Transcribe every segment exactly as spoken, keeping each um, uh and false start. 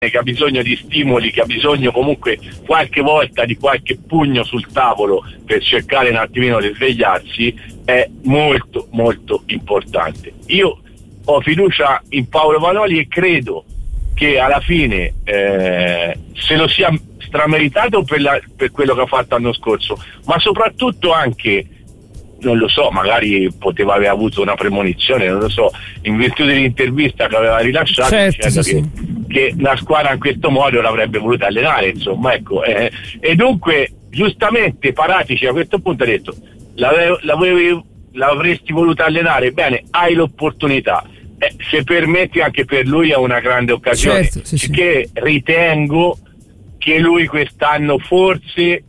che ha bisogno di stimoli, che ha bisogno comunque qualche volta di qualche pugno sul tavolo per cercare un attimino di svegliarsi, è molto molto importante. Io ho fiducia in Paolo Vanoli e credo che alla fine eh, se lo sia strameritato per, la, per quello che ha fatto l'anno scorso, ma soprattutto anche, non lo so, magari poteva aver avuto una premonizione, non lo so, in virtù dell'intervista che aveva rilasciato, certo, dicendo sì, che, sì. che la squadra in questo modo l'avrebbe voluta allenare, insomma, ecco. Eh, e dunque, giustamente, Paratici a questo punto ha detto, l'avevo, l'avevi, l'avresti voluta allenare, bene, hai l'opportunità. Eh, se permetti, anche per lui è una grande occasione, certo, sì, perché sì. ritengo che lui quest'anno forse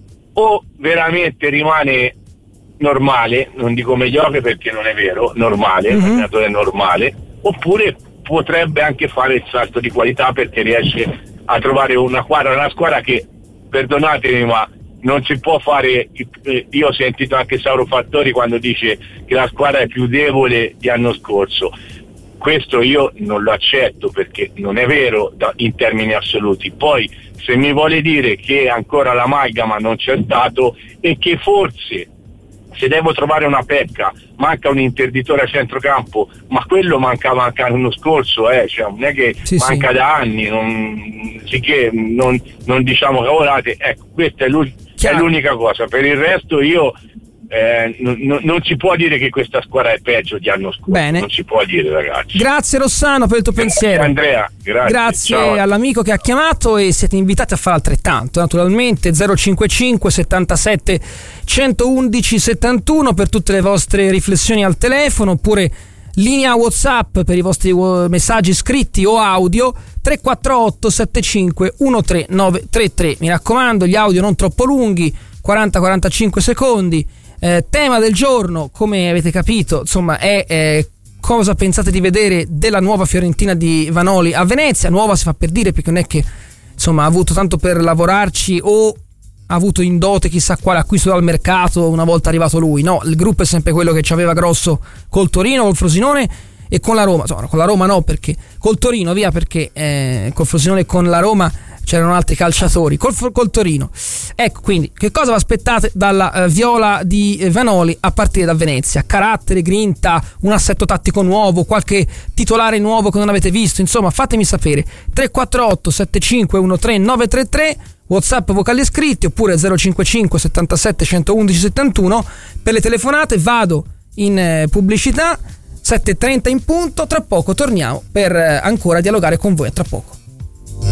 o veramente rimane normale, non dico mediocre perché non è vero, normale, mm-hmm. un allenatore normale, oppure potrebbe anche fare il salto di qualità perché riesce a trovare una squadra, una squadra che, perdonatemi, ma non si può fare. Io ho sentito anche Sauro Fattori quando dice che la squadra è più debole di anno scorso. Questo io non lo accetto perché non è vero da, in termini assoluti. Poi se mi vuole dire che ancora l'amalgama non c'è stato e che forse se devo trovare una pecca manca un interditore a centrocampo, ma quello mancava anche l'anno scorso, eh, cioè non è che sì, manca sì. da anni, non, sicché non, non diciamo cavolate, ecco, questa è, l'u- è l'unica cosa. Per il resto io Eh, n- n- non si può dire che questa squadra è peggio di anno scorso. Bene. Non si può dire, ragazzi. Grazie Rossano per il tuo grazie pensiero. Andrea, grazie, grazie ciao. all'amico che ha chiamato e siete invitati a fare altrettanto naturalmente. Zero cinquantacinque settantasette centoundici settantuno per tutte le vostre riflessioni al telefono, oppure linea WhatsApp per i vostri messaggi scritti o audio tre quattro otto sette cinque uno tre nove tre tre. Mi raccomando, gli audio non troppo lunghi, quaranta quarantacinque secondi. Eh, tema del giorno, come avete capito, insomma, è eh, cosa pensate di vedere della nuova Fiorentina di Vanoli a Venezia. Nuova si fa per dire, perché non è che insomma ha avuto tanto per lavorarci o ha avuto in dote chissà quale acquisto dal mercato una volta arrivato lui. No, il gruppo è sempre quello che ci aveva grosso col Torino, col Frosinone e con la Roma. Insomma, con la Roma no, perché col Torino via, perché eh, col Frosinone e con la Roma c'erano altri calciatori, col, col Torino. Ecco, quindi, che cosa vi aspettate dalla uh, Viola di Vanoli a partire da Venezia? Carattere, grinta, un assetto tattico nuovo, qualche titolare nuovo che non avete visto? Insomma, fatemi sapere. tre quattro otto sette cinque uno tre nove tre tre, WhatsApp vocali scritti, oppure zero cinquantacinque settantasette centoundici settantuno. Per le telefonate vado in eh, pubblicità, sette e trenta in punto. Tra poco torniamo per eh, ancora dialogare con voi. A tra poco.